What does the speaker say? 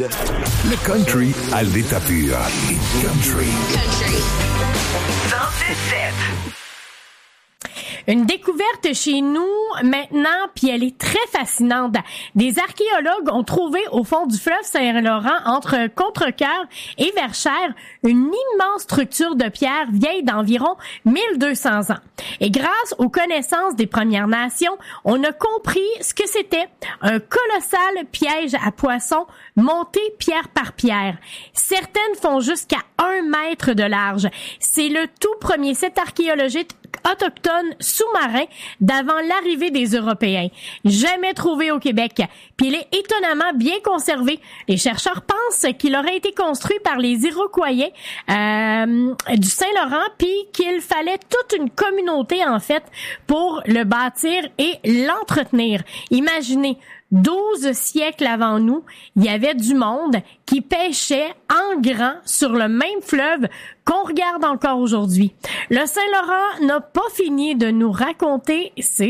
Le country à l'état pur. Country. 106.7. Une découverte chez nous maintenant, puis elle est très fascinante. Des archéologues ont trouvé au fond du fleuve Saint-Laurent, entre Contrecœur et Verchères, une immense structure de pierre vieille d'environ 1200 ans. Et grâce aux connaissances des Premières Nations, on a compris ce que c'était: un colossal piège à poissons monté pierre par pierre. Certaines font jusqu'à 1 mètre de large. C'est le tout premier site archéologique autochtone sous-marin d'avant l'arrivée des Européens. Jamais trouvé au Québec. Puis il est étonnamment bien conservé. Les chercheurs pensent qu'il aurait été construit par les Iroquois du Saint-Laurent, puis qu'il fallait toute une communauté, en fait, pour le bâtir et l'entretenir. Imaginez, 12 siècles avant nous, il y avait du monde qui pêchait en grand sur le même fleuve qu'on regarde encore aujourd'hui. Le Saint-Laurent n'a pas fini de nous raconter ses